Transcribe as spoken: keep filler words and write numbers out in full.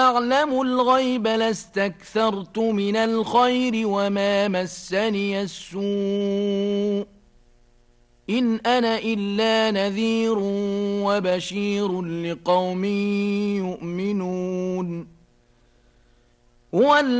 أعلم الغيب لاستكثرت من الخير وما مسني السوء إن أنا إلا نذير وبشير لقوم يؤمنون. هو